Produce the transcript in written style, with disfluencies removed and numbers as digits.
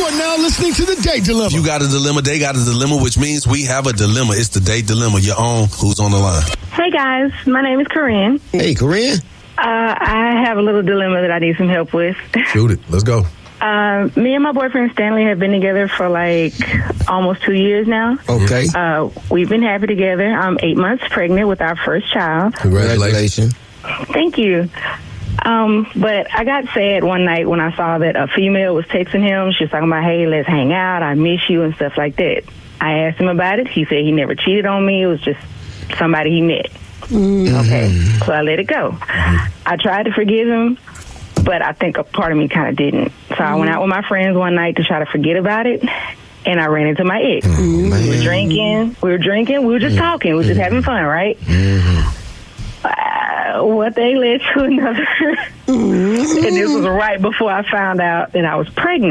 are now listening to The Date Dilemma. You got a dilemma, they got a dilemma, which means we have a dilemma. It's the Date Dilemma. Your own. Who's on the line? Hey, guys. My name is Corinne. Hey, Corinne. I have a little dilemma that I need some help with. Shoot it. Let's go. Me and my boyfriend Stanley have been together for like almost 2 years now. Okay. We've been happy together. I'm 8 months pregnant with our first child. Congratulations. Thank you. But I got sad one night when I saw that a female was texting him. She was talking about, hey, let's hang out. I miss you and stuff like that. I asked him about it. He said he never cheated on me. It was just somebody he met. Okay. So I let it go. I tried to forgive him, but I think a part of me kind of didn't. So I went out with my friends one night to try to forget about it, and I ran into my ex. We were drinking. We were just talking. We were just having fun, right? One thing led to another. And this was right before I found out that I was pregnant.